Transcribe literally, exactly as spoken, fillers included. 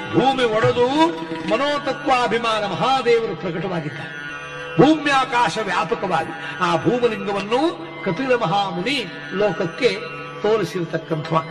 ಭೂಮಿ ಒಡೆದು ಮನೋತತ್ವಾಭಿಮಾನ ಮಹಾದೇವರು ಪ್ರಕಟವಾಗಿದ್ದಾರೆ. ಭೂಮ್ಯಾಕಾಶ ವ್ಯಾಪಕವಾಗಿ ಆ ಭೂಮಲಿಂಗವನ್ನು ಕಪಿಲ ಮಹಾಮುನಿ ಲೋಕಕ್ಕೆ ತೋರಿಸಿರತಕ್ಕಂಥ